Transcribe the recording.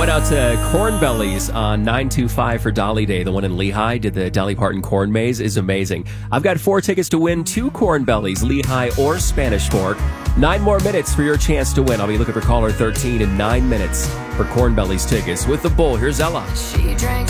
Going out to Corn Bellies on 925 for Dolly Day. The one in Lehigh did the Dolly Parton Corn Maze is amazing. I've got 4 tickets to win, 2 Corn Bellies, Lehigh or Spanish Fork. 9 more minutes for your chance to win. I'll be looking for caller 13 in 9 minutes for Corn Bellies tickets. With the Bull, here's Ella. She drank